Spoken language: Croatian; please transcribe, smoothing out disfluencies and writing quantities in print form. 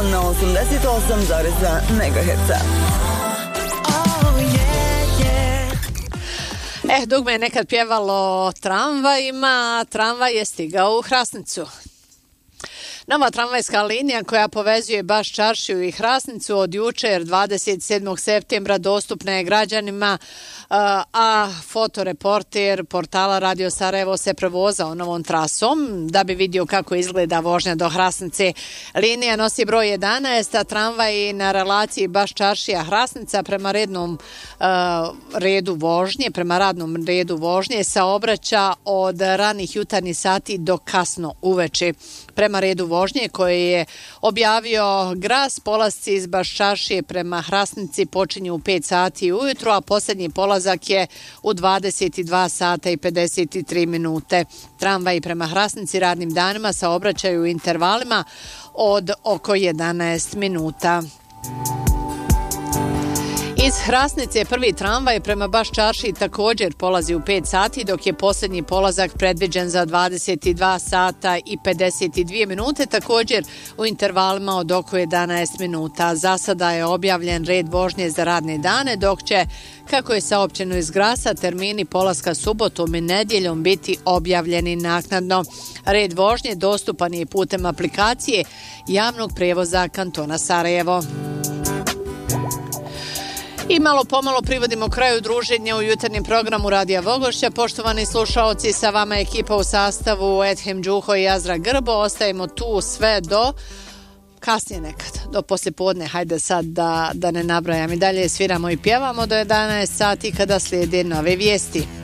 na 88,2 MHz. Dugme je nekad pjevalo tramvajima, tramvaj je stigao u Hrasnicu. Nova tramvajska linija koja povezuje Baš Čaršiju i Hrasnicu od jučer 27. septembra dostupna je građanima, a fotoreporter portala Radio Sarajevo se prevozao novom trasom da bi vidio kako izgleda vožnja do Hrasnice. Linija nosi broj 11, a tramvaj na relaciji Baš Čaršija Hrasnica prema radnom redu vožnje saobraća od ranih jutarnjih sati do kasno uveče. Prema redu vožnje koje je objavio GRAS, polasci iz Baš Čaršije prema Hrasnici počinju u 5 sati ujutro, a posljednji polazak je u 22 sata i 53 minute. Tramvaji prema Hrasnici radnim danima saobraćaju u intervalima od oko 11 minuta. Iz Hrasnice prvi tramvaj prema Baš Čaršiji također polazi u 5 sati, dok je posljednji polazak predviđen za 22 sata i 52 minute, također u intervalima od oko 11 minuta. Za sada je objavljen red vožnje za radne dane, dok će, kako je saopćeno iz GRAS-a, termini polaska subotom i nedjeljom biti objavljeni naknadno. Red vožnje dostupan je putem aplikacije javnog prijevoza kantona Sarajevo. I malo pomalo privodimo kraju druženja u jutarnjem programu Radija Vogošća. Poštovani slušaoci, sa vama je ekipa u sastavu Edhem Đuho i Azra Grbo. Ostajemo tu sve do kasnije nekad, do poslijepodne. Hajde sad da ne nabrajam. I dalje sviramo i pjevamo do 11 sati kada slijede nove vijesti.